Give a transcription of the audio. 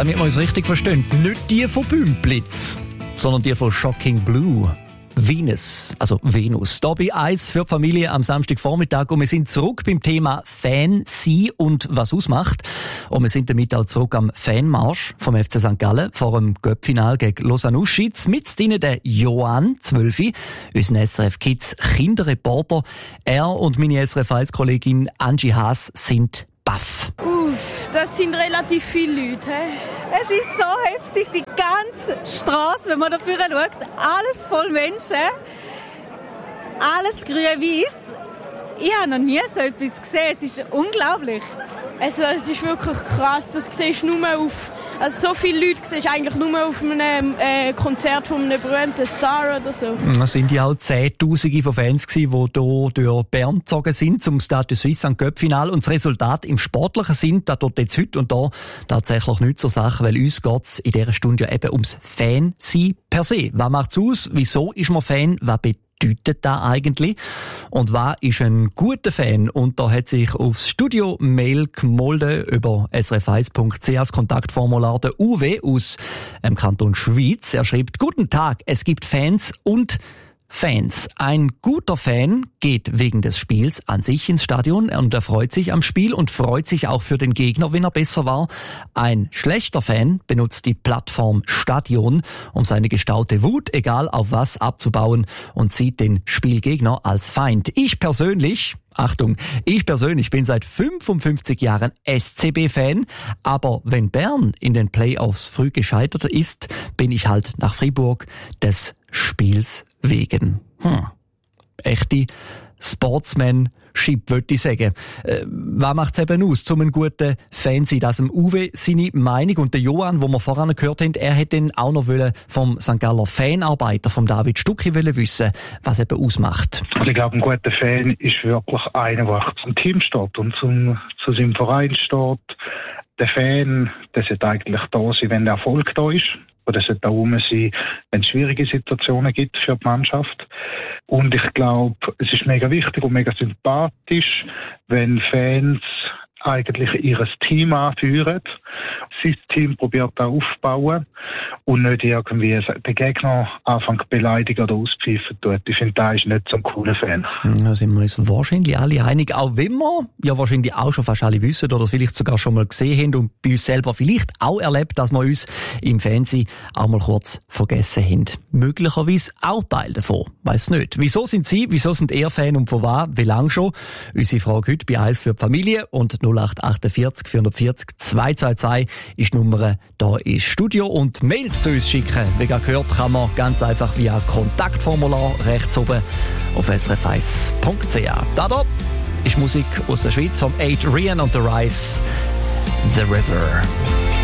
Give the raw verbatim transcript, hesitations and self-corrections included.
damit wir uns richtig verstehen, nicht die von Bümplitz, sondern die von Shocking Blue. Venus, also Venus. Da bei eins für die Familie am Samstagvormittag und wir sind zurück beim Thema Fan sein und was ausmacht. Und wir sind damit auch zurück am Fanmarsch vom F C Sankt Gallen vor dem Cup-Final gegen Lausanne-Uschitz. Mit drinnen der Johann, zwölf, unser S R F Kids Kinderreporter. Er und meine S R F eins Kollegin Angie Haas sind baff. Uff, das sind relativ viele Leute. He? Es ist so heftig, die ganze Straße, wenn man dafür schaut, alles voll Menschen, alles grün-weiß. Ich habe noch nie so etwas gesehen, es ist unglaublich. Also es ist wirklich krass, das siehst du nur auf, also so viele Leute siehst du eigentlich nur auf einem äh, Konzert von einem berühmten Star oder so. Es sind ja auch Zehntausende von Fans gewesen, die hier durch Bern gezogen sind zum Stade de Suisse am Cup-Final. Und das Resultat im sportlichen Sinn, das tut jetzt heute und da tatsächlich nicht zur Sache, weil uns geht es in dieser Stunde ja eben ums Fan-Sein per se. Was macht es aus? Wieso ist man Fan? Was bedeutet das eigentlich? Und was ist ein guter Fan? Und da hat sich aufs Studio-Mail gemolden über s r f eins punkt c h das Kontaktformular der Uwe aus dem Kanton Schwyz. Er schreibt: Guten Tag, es gibt Fans und Fans. Ein guter Fan geht wegen des Spiels an sich ins Stadion und er freut sich am Spiel und freut sich auch für den Gegner, wenn er besser war. Ein schlechter Fan benutzt die Plattform Stadion, um seine gestaute Wut, egal auf was, abzubauen und sieht den Spielgegner als Feind. Ich persönlich... Achtung, ich persönlich bin seit fünfundfünfzig Jahren S C B-Fan, aber wenn Bern in den Playoffs früh gescheitert ist, bin ich halt nach Fribourg des Spiels wegen. Hm. Echte Sportsmanship, würde ich sagen. Äh, was macht es eben aus, zum einen guten Fan sein? Das dem Uwe seine Meinung und der Johann, wo wir vorhin gehört haben, er hätte dann auch noch vom Sankt Galler Fanarbeiter, vom David Stucki, wollen wissen, was eben ausmacht. Also ich glaube, ein guter Fan ist wirklich einer, der zum Team steht und zum, zu seinem Verein steht. Der Fan, der sollte eigentlich da sein, wenn der Erfolg da ist. Oder es sollte auch rum sein, wenn es schwierige Situationen gibt für die Mannschaft. Und ich glaube, es ist mega wichtig und mega sympathisch, wenn Fans eigentlich ihr Team anführen, sein Team probiert auch aufzubauen und nicht irgendwie den Gegner anfangen zu beleidigen oder auspfeifen tut. Ich finde, da ist nicht so ein cooler Fan. Da sind wir uns wahrscheinlich alle einig, auch wenn wir ja wahrscheinlich auch schon fast alle wissen oder es vielleicht sogar schon mal gesehen haben und bei uns selber vielleicht auch erlebt, dass wir uns im Fernsehen auch mal kurz vergessen haben. Möglicherweise auch Teil davon, weiss nicht. Wieso sind Sie, wieso sind ihr Fan und von was, wie lange schon? Unsere Frage heute bei eins für die Familie und null acht achtundvierzig vierundvierzig zweihundertzweiundzwanzig ist die Nummer da ins Studio und Mails zu uns schicken. Wie gerade gehört, kann man ganz einfach via Kontaktformular rechts oben auf s r f eins punkt c h. Da da ist Musik aus der Schweiz vom Adrian und the Rise, The River.